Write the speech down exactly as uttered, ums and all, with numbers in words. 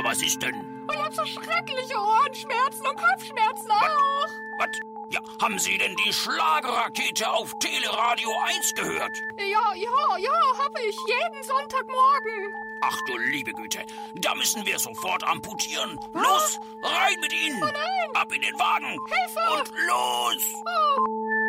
Was ist denn? Ich hab so schreckliche Ohrenschmerzen und Kopfschmerzen auch. Was? Ja, haben Sie denn die Schlagerrakete auf Teleradio eins gehört? Ja, ja, ja, hab ich. Jeden Sonntagmorgen. Ach du liebe Güte, da müssen wir sofort amputieren. Was? Los, rein mit Ihnen. Oh nein. Ab in den Wagen. Hilfe. Und los. Oh.